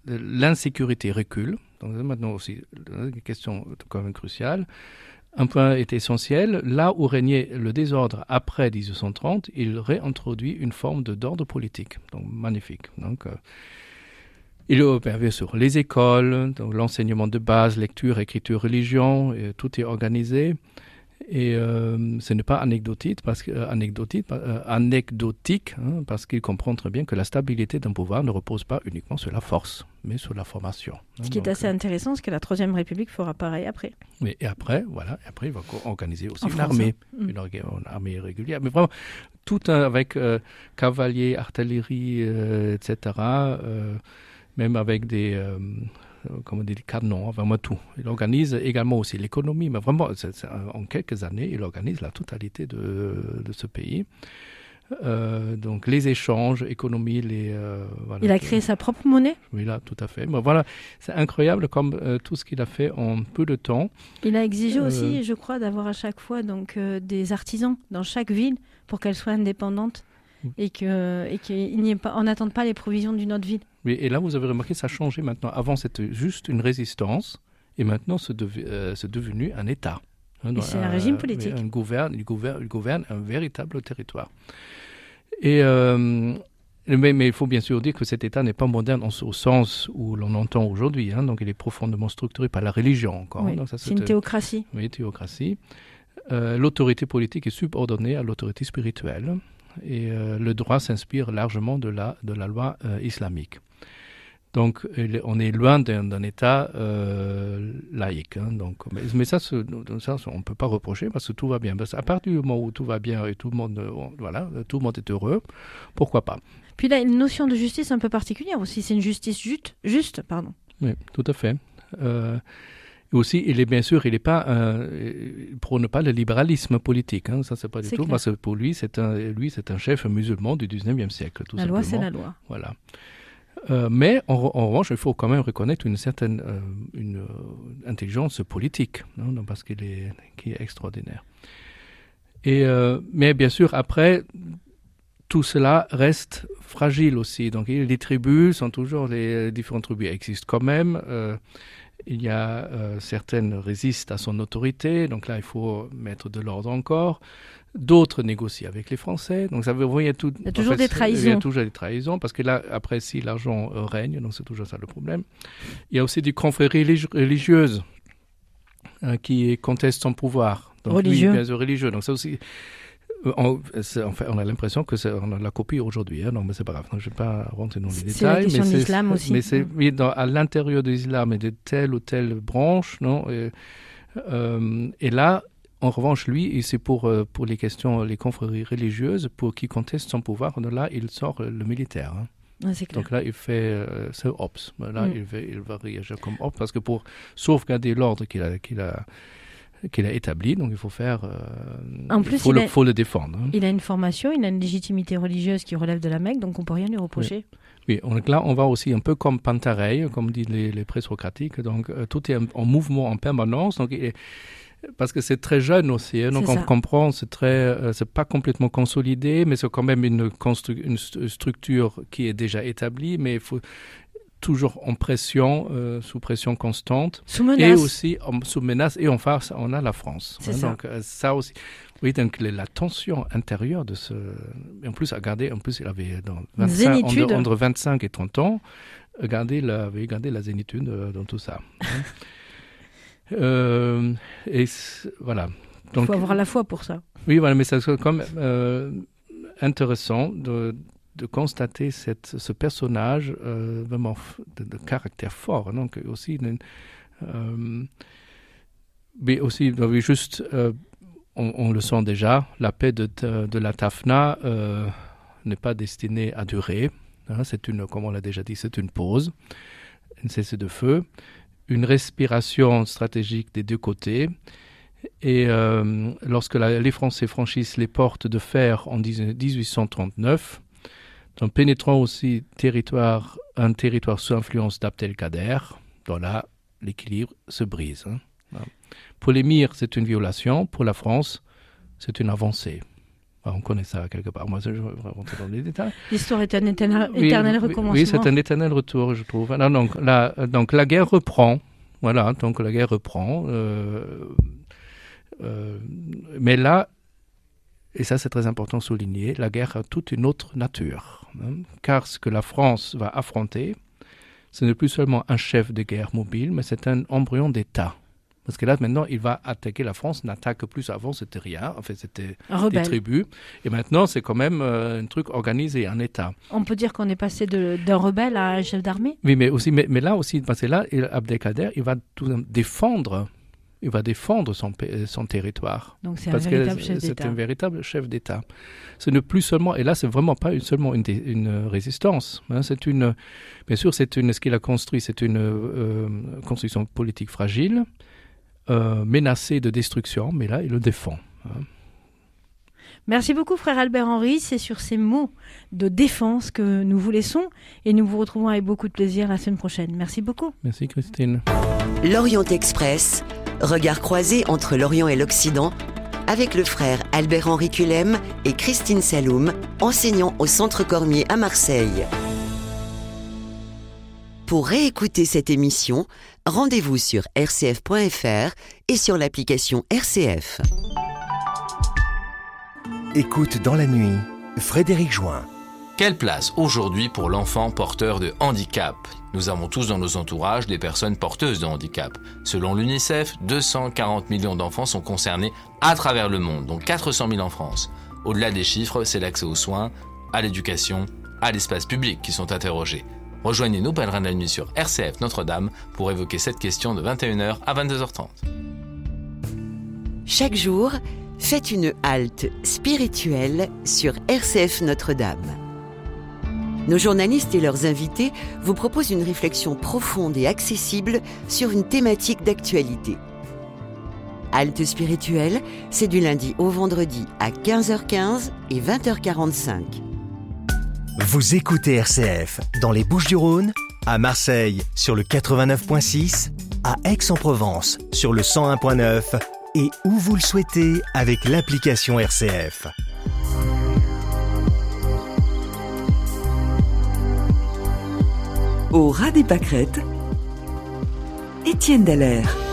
l'insécurité recule. Donc maintenant aussi, une question quand même cruciale. Un point est essentiel. Là où régnait le désordre après 1830, il réintroduit une forme d'ordre politique. Donc magnifique. Donc, il est bien sûr les écoles, donc l'enseignement de base, lecture, écriture, religion, tout est organisé. Et ce n'est pas anecdotique parce qu'il comprend très bien que la stabilité d'un pouvoir ne repose pas uniquement sur la force, mais sur la formation. Ce qui est assez intéressant, c'est que la Troisième République fera pareil après. Oui, et après, il va organiser aussi une armée régulière. Mais vraiment, tout avec cavaliers, artillerie, etc., même avec des canons, vraiment tout. Il organise également aussi l'économie, mais vraiment, en quelques années, il organise la totalité de ce pays. Donc, les échanges, économie, il a créé sa propre monnaie ? Oui, là, tout à fait. Mais voilà, c'est incroyable comme tout ce qu'il a fait en peu de temps. Il a exigé aussi, je crois, d'avoir à chaque fois des artisans dans chaque ville pour qu'elle soit indépendante. Et qu'il n'y ait pas, on n'attende pas les provisions d'une autre ville. Oui, et là, vous avez remarqué, ça a changé maintenant. Avant, c'était juste une résistance, et maintenant, c'est devenu un État. Et c'est un régime politique. Il gouverne un véritable territoire. Mais il faut bien sûr dire que cet État n'est pas moderne au sens où l'on entend aujourd'hui. Donc, il est profondément structuré par la religion encore. Oui, donc, ça, c'est une théocratie. Oui, théocratie. L'autorité politique est subordonnée à l'autorité spirituelle. Et le droit s'inspire largement de la loi islamique. Donc, on est loin d'un État laïque. Donc, mais ça, on ne peut pas reprocher parce que tout va bien. Parce qu'à partir du moment où tout va bien et tout le monde est heureux, pourquoi pas. Puis là, une notion de justice un peu particulière aussi. C'est une justice juste. Oui, tout à fait. Aussi, il n'est pas prône pas le libéralisme politique. Ça, c'est pas du tout. Clair. Parce que pour lui, c'est un chef musulman du 19e siècle. Tout la simplement. Loi, c'est la loi. Voilà. Mais en revanche, il faut quand même reconnaître une certaine intelligence politique, parce qui est extraordinaire. Mais bien sûr, après, tout cela reste fragile aussi. Donc, les tribus sont toujours les différentes tribus existent quand même. Il y a certaines résistent à son autorité, donc là il faut mettre de l'ordre encore. D'autres négocient avec les Français, donc ça veut dire il y a toujours des trahisons. Il y a toujours des trahisons parce que là après si l'argent règne, donc c'est toujours ça le problème. Il y a aussi des confréries religieuses qui contestent son pouvoir. Donc, religieux. Oui, bien sûr, religieux. Donc ça aussi. On a l'impression que on a la copie aujourd'hui, donc mais c'est pas grave. Je ne vais pas rentrer dans les détails. C'est la question de l'islam aussi. Mais c'est à l'intérieur de l'islam et de telle ou telle branche, et là, en revanche, lui, c'est pour les questions, les confréries religieuses, pour qui contestent son pouvoir. Là, il sort le militaire. C'est clair. Donc là, il fait ce OPS. Là, il va réagir comme OPS parce que pour sauvegarder l'ordre qu'il a établi, donc il faut faire. En plus, faut le défendre. Il a une formation, il a une légitimité religieuse qui relève de la Mecque, donc on ne peut rien lui reprocher. Oui, là, on va aussi un peu comme Pantareil, comme disent les présocratiques, donc tout est en mouvement en permanence, donc parce que c'est très jeune aussi, donc on comprend, c'est pas complètement consolidé, mais c'est quand même une structure qui est déjà établie, mais il faut toujours en pression, sous pression constante. Sous menace. Et aussi sous menace. Et en face, on a la France. C'est ça. Donc, ça aussi. Oui, donc la tension intérieure de ce... En plus, il avait entre 25 et 30 ans, regardez la zénitude dans tout ça. Et voilà. Il faut avoir la foi pour ça. Oui, voilà, mais c'est quand même intéressant de constater ce personnage vraiment de caractère fort. Donc aussi, mais aussi juste, on le sent déjà, la paix de la Tafna n'est pas destinée à durer. C'est comme on l'a déjà dit, c'est une pause, un cessez-le-feu, une respiration stratégique des deux côtés. Et lorsque les Français franchissent les portes de fer en 1839, en pénétrant aussi un territoire sous influence d'Abdelkader, dont là, l'équilibre se brise. Pour l'émir, c'est une violation. Pour la France, c'est une avancée. On connaît ça quelque part. Moi, je vais rentrer dans les détails. L'histoire est un éternel recommencement. Oui, c'est un éternel retour, je trouve. Alors, donc la guerre reprend. Voilà, donc la guerre reprend. Mais là, et ça c'est très important de souligner, la guerre a toute une autre nature. Car ce que la France va affronter, ce n'est plus seulement un chef de guerre mobile, mais c'est un embryon d'État. Parce que là, maintenant, il va attaquer la France, n'attaque plus. Avant, c'était rien. En fait, c'était des tribus. Et maintenant, c'est quand même un truc organisé, un État. On peut dire qu'on est passé d'un rebelle à un chef d'armée. Oui, mais là aussi, parce que là, Abdelkader, il va défendre son territoire. Donc c'est un véritable chef d'État. C'est un véritable chef d'État. Ce n'est plus seulement, et là, c'est vraiment pas seulement une résistance. Hein, bien sûr, ce qu'il a construit, c'est une construction politique fragile. Menacé de destruction, mais là, il le défend. Merci beaucoup, frère Albert Henry. C'est sur ces mots de défense que nous vous laissons et nous vous retrouvons avec beaucoup de plaisir la semaine prochaine. Merci beaucoup. Merci, Christine. L'Orient Express, regard croisé entre l'Orient et l'Occident, avec le frère Albert Henry Culem et Christine Saloum, enseignants au Centre Cormier à Marseille. Pour réécouter cette émission, rendez-vous sur rcf.fr et sur l'application RCF. Écoute dans la nuit, Frédéric Join. Quelle place aujourd'hui pour l'enfant porteur de handicap ? Nous avons tous dans nos entourages des personnes porteuses de handicap. Selon l'UNICEF, 240 millions d'enfants sont concernés à travers le monde, dont 400 000 en France. Au-delà des chiffres, c'est l'accès aux soins, à l'éducation, à l'espace public qui sont interrogés. Rejoignez nos pèlerins de la nuit sur RCF Notre-Dame pour évoquer cette question de 21h à 22h30. Chaque jour, faites une halte spirituelle sur RCF Notre-Dame. Nos journalistes et leurs invités vous proposent une réflexion profonde et accessible sur une thématique d'actualité. Halte spirituelle, c'est du lundi au vendredi à 15h15 et 20h45. Vous écoutez RCF dans les Bouches-du-Rhône, à Marseille sur le 89.6, à Aix-en-Provence sur le 101.9 et où vous le souhaitez avec l'application RCF. Au ras des pâquerettes, Étienne Dallaire.